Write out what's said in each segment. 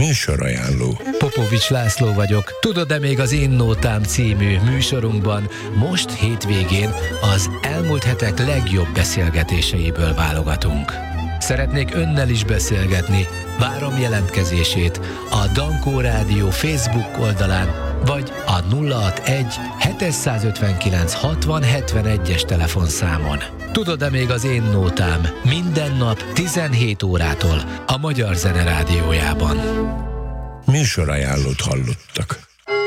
Műsorajánló. Popovics László vagyok. Tudod-e még az Én Nótám című műsorunkban most hétvégén az elmúlt hetek legjobb beszélgetéseiből válogatunk. Szeretnék önnel is beszélgetni. Várom jelentkezését a Dankó Rádió Facebook oldalán, vagy a 061 759 60 71-es telefonszámon. Tudod-e még az Én Nótám minden nap 17 órától a Magyar Zene Rádiójában. Műsorajánlót hallottak.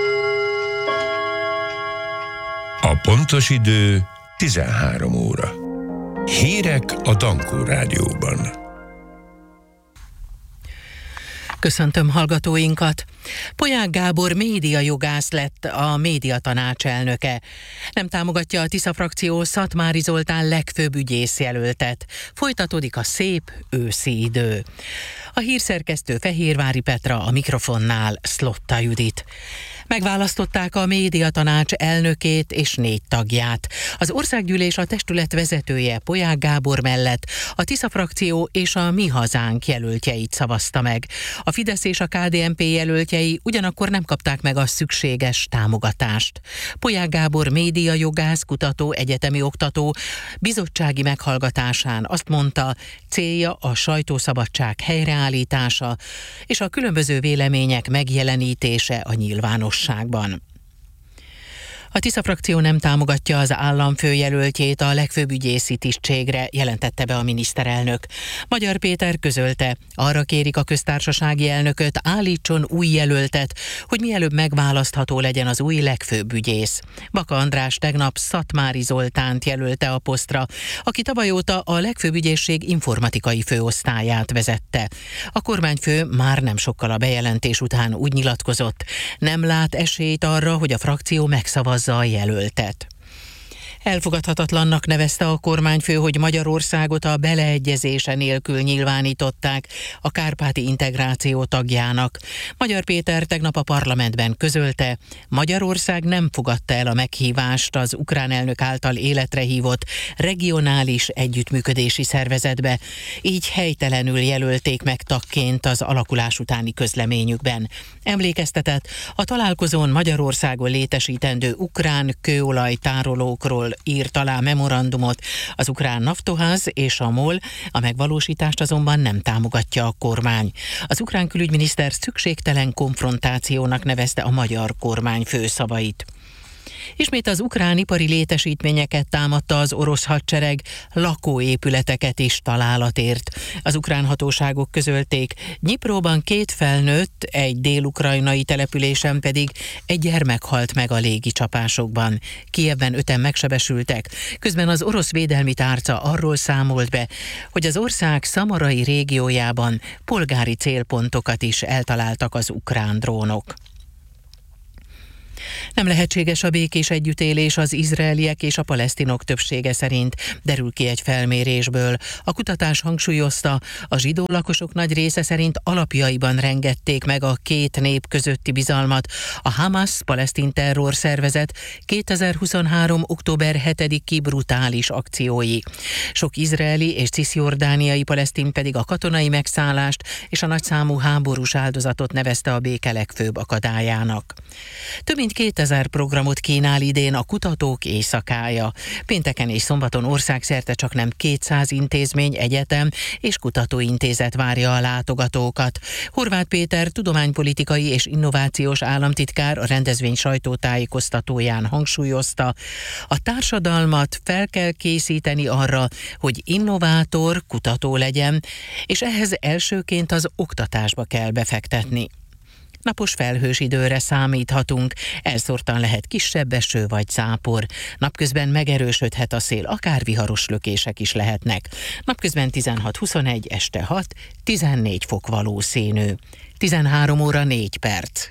A pontos idő 13 óra. Hírek a Dankó Rádióban. Köszöntöm hallgatóinkat! Polyák Gábor médiajogász lett a médiatanács elnöke. Nem támogatja a Tisza frakció Szatmári Zoltán legfőbb ügyészjelöltet. Folytatódik a szép őszi idő. A hírszerkesztő Fehérvári Petra, a mikrofonnál Szlotta Judit. Megválasztották a médiatanács elnökét és 4 tagját. Az országgyűlés a testület vezetője Polyák Gábor mellett a Tisza frakció és a Mi Hazánk jelöltjeit szavazta meg. A Fidesz és a KDNP jelöltjei ugyanakkor nem kapták meg a szükséges támogatást. Polyák Gábor médiajogász, kutató, egyetemi oktató bizottsági meghallgatásán azt mondta, célja a sajtószabadság helyreállítása és a különböző vélemények megjelenítése a nyilvánosságban. A Tisza frakció nem támogatja az államfőjelöltjét a legfőbb ügyészi tisztségre, jelentette be a miniszterelnök. Magyar Péter közölte, arra kérik a köztársasági elnököt, állítson új jelöltet, hogy mielőbb megválasztható legyen az új legfőbb ügyész. Baka András tegnap Szatmári Zoltánt jelölte a posztra, aki tavaly óta a legfőbb ügyészség informatikai főosztályát vezette. A kormányfő már nem sokkal a bejelentés után úgy nyilatkozott, nem lát esélyt arra, hogy a frakció megszavazza a jelöltet. Elfogadhatatlannak nevezte a kormányfő, hogy Magyarországot a beleegyezése nélkül nyilvánították a kárpáti integráció tagjának. Magyar Péter tegnap a parlamentben közölte, Magyarország nem fogadta el a meghívást az ukrán elnök által életre hívott regionális együttműködési szervezetbe, így helytelenül jelölték meg tagként az alakulás utáni közleményükben. Emlékeztetett, a találkozón Magyarországon létesítendő ukrán kőolajtárolókról írt alá memorandumot az ukrán Naftoház és a MOL, a megvalósítást azonban nem támogatja a kormány. Az ukrán külügyminiszter szükségtelen konfrontációnak nevezte a magyar kormányfő szavait. Ismét az ukrán ipari létesítményeket támadta az orosz hadsereg, lakóépületeket is találat ért. Az ukrán hatóságok közölték, Dnyipróban 2 felnőtt, egy dél-ukrajnai településen pedig egy gyermek halt meg a légicsapásokban. Kijevben 5-en megsebesültek, közben az orosz védelmi tárca arról számolt be, hogy az ország szamarai régiójában polgári célpontokat is eltaláltak az ukrán drónok. Nem lehetséges a békés együttélés az izraeliek és a palesztinok többsége szerint, derül ki egy felmérésből. A kutatás hangsúlyozta, a zsidó lakosok nagy része szerint alapjaiban rengették meg a 2 nép közötti bizalmat a Hamas palesztin terrorszervezet 2023. október 7-i brutális akciói. Sok izraeli és cisjordániai palesztin pedig a katonai megszállást és a nagyszámú háborús áldozatot nevezte a béke legfőbb akadályának. Több mint 2000 programot kínál idén a Kutatók Éjszakája. Pénteken és szombaton országszerte csaknem 200 intézmény, egyetem és kutatóintézet várja a látogatókat. Horváth Péter tudománypolitikai és innovációs államtitkár a rendezvény sajtótájékoztatóján hangsúlyozta, a társadalmat fel kell készíteni arra, hogy innovátor, kutató legyen, és ehhez elsőként az oktatásba kell befektetni. Napos felhős időre számíthatunk, elszórtan lehet kisebb eső vagy zápor. Napközben megerősödhet a szél, akár viharos lökések is lehetnek. Napközben 16-21, este 6-14 fok valószínű. 13 óra 4 perc.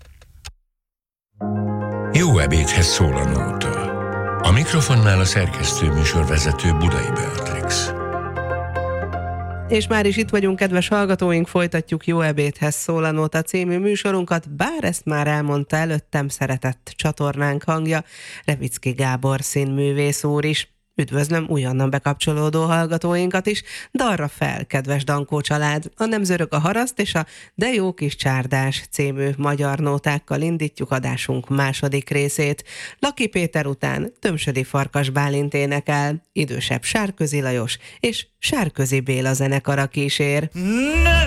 Jó ebédhez szól a nóta. A mikrofonnál a szerkesztő műsorvezető Budai Beatrix. És már is itt vagyunk, kedves hallgatóink, folytatjuk Jó ebédhez szól a nóta című műsorunkat, bár ezt már elmondta előttem szeretett csatornánk hangja, Revicki Gábor színművész úr is. üdvözlöm újonnan bekapcsolódó hallgatóinkat is. Dalra fel, kedves Dankó család! A Nem zörög a haraszt és a De jó kis csárdás című magyar nótákkal indítjuk adásunk második részét. Laki Péter után Tömsödi Farkas Bálint énekel, idősebb Sárközi Lajos és Sárközi Béla zenekara kísér. Nem